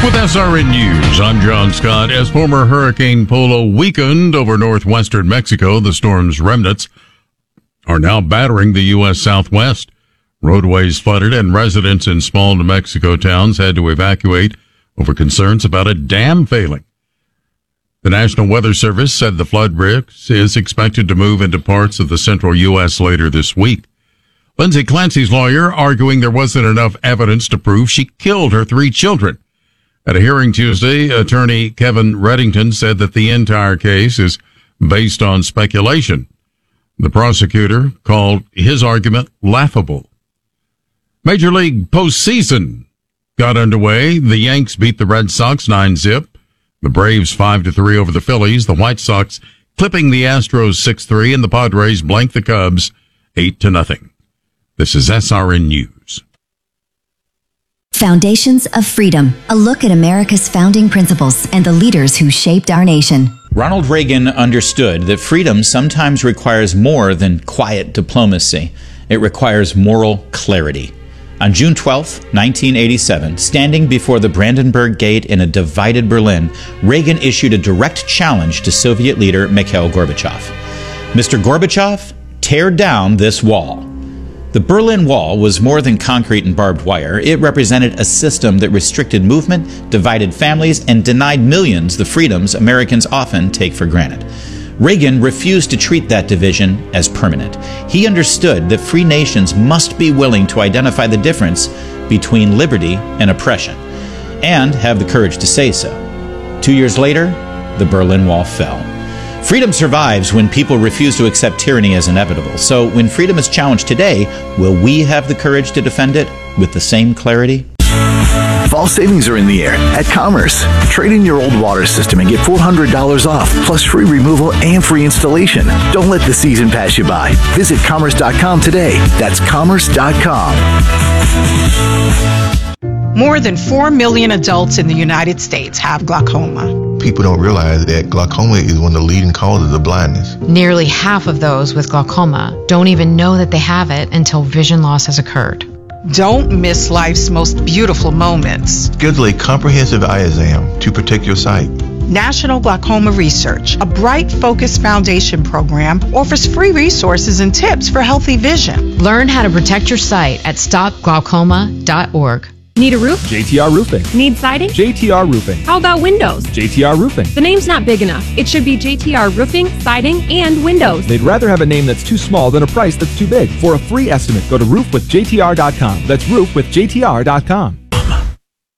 With SRN News, I'm John Scott. As former Hurricane Polo weakened over northwestern Mexico, the storm's remnants are now battering the U.S. Southwest. Roadways flooded and residents in small New Mexico towns had to evacuate over concerns about a dam failing. The National Weather Service said the flood risk is expected to move into parts of the central U.S. later this week. Lindsay Clancy's lawyer arguing there wasn't enough evidence to prove she killed her 3 children. At a hearing Tuesday, attorney Kevin Reddington said that the entire case is based on speculation. The prosecutor called his argument laughable. Major League postseason got underway. The Yanks beat the Red Sox 9-0. The Braves 5-3 over the Phillies. The White Sox clipping the Astros 6-3, and the Padres blanked the Cubs 8-0. This is SRN News. Foundations of Freedom, a look at America's founding principles and the leaders who shaped our nation. Ronald Reagan understood that freedom sometimes requires more than quiet diplomacy. It requires moral clarity. On June 12, 1987, standing before the Brandenburg Gate in a divided Berlin, Reagan issued a direct challenge to Soviet leader Mikhail Gorbachev. Mr. Gorbachev, tear down this wall. The Berlin Wall was more than concrete and barbed wire. It represented a system that restricted movement, divided families, and denied millions the freedoms Americans often take for granted. Reagan refused to treat that division as permanent. He understood that free nations must be willing to identify the difference between liberty and oppression, and have the courage to say so. 2 years later, the Berlin Wall fell. Freedom survives when people refuse to accept tyranny as inevitable. So when freedom is challenged today, will we have the courage to defend it with the same clarity? Fall savings are in the air at Commerce. Trade in your old water system and get $400 off, plus free removal and free installation. Don't let the season pass you by. Visit commerce.com today. That's commerce.com. More than 4 million adults in the United States have glaucoma. People don't realize that glaucoma is one of the leading causes of blindness. Nearly half of those with glaucoma don't even know that they have it until vision loss has occurred. Don't miss life's most beautiful moments. Schedule a comprehensive eye exam to protect your sight. National Glaucoma Research, a Bright Focus Foundation program, offers free resources and tips for healthy vision. Learn how to protect your sight at stopglaucoma.org. Need a roof? JTR Roofing. Need siding? JTR Roofing. How about windows? JTR Roofing. The name's not big enough. It should be JTR Roofing, Siding, and Windows. They'd rather have a name that's too small than a price that's too big. For a free estimate, go to roofwithjtr.com. That's roofwithjtr.com.